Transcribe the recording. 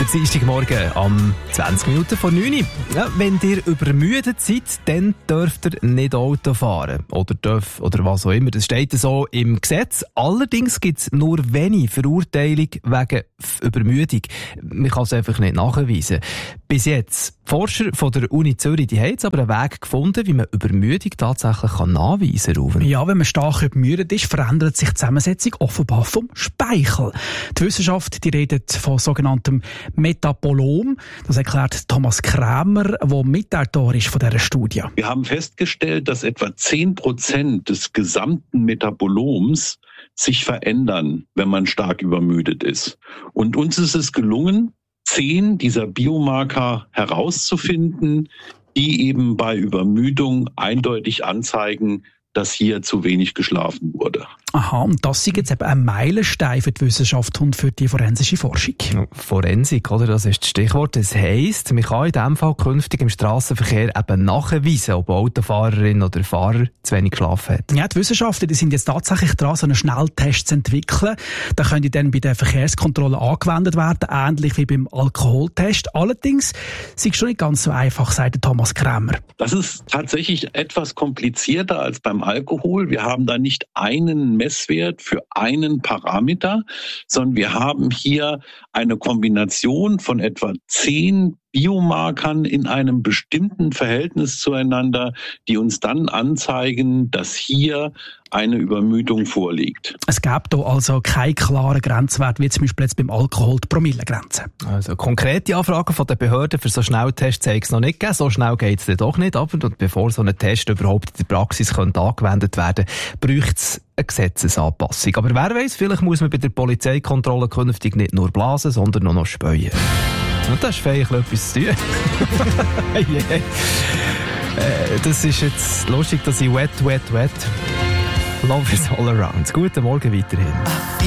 Dienstagmorgen am 20 Minuten vor 9 Uhr. Ja, wenn ihr übermüdet seid, dann dürft ihr nicht Auto fahren. Oder was auch immer. Das steht so im Gesetz. Allerdings gibt es nur wenig Verurteilung wegen Übermüdung. Man kann es einfach nicht nachweisen. Bis jetzt. Die Forscher von der Uni Zürich, die haben jetzt aber einen Weg gefunden, wie man Übermüdung tatsächlich nachweisen kann. Ja, wenn man stark übermüdet ist, verändert sich die Zusammensetzung offenbar vom Speichel. Die Wissenschaft, die redet von sogenanntem Metabolom. Das erklärt Thomas Krämer, der Mitautor ist von dieser Studie. Wir haben festgestellt, dass etwa 10% des gesamten Metaboloms sich verändern, wenn man stark übermüdet ist. Und uns ist es gelungen, 10 dieser Biomarker herauszufinden, die eben bei Übermüdung eindeutig anzeigen, dass hier zu wenig geschlafen wurde. Aha, und das ist jetzt eben ein Meilenstein für die Wissenschaft und für die forensische Forschung. Forensik, oder? Das ist das Stichwort. Das heisst, man kann in diesem Fall künftig im Strassenverkehr eben nachweisen, ob eine Autofahrerin oder Fahrer zu wenig geschlafen hat. Ja, die Wissenschaftler, die sind jetzt tatsächlich dran, so einen Schnelltest zu entwickeln. Der könnte dann bei der Verkehrskontrolle angewendet werden, ähnlich wie beim Alkoholtest. Allerdings ist es schon nicht ganz so einfach, sagt Thomas Krämer. Das ist tatsächlich etwas komplizierter als beim Alkohol. Wir haben da nicht einen Messwert für einen Parameter, sondern wir haben hier eine Kombination von etwa 10 Biomarkern in einem bestimmten Verhältnis zueinander, die uns dann anzeigen, dass hier eine Übermüdung vorliegt. Es gibt hier also keinen klaren Grenzwert, wie zum Beispiel jetzt beim Alkohol die Promillegrenze. Also konkrete Anfragen von den Behörden für so Schnelltests zeigt es noch nicht gegeben. So schnell geht es dann doch nicht. Aber bevor so ein Test überhaupt in der Praxis angewendet werden könnte, braucht es eine Gesetzesanpassung. Aber wer weiss, vielleicht muss man bei der Polizeikontrolle künftig nicht nur blasen, sondern auch noch spähen. Und das ist vielleicht etwas zu tun. Das ist jetzt lustig, dass ich wet. Love is all around. Guten Morgen weiterhin.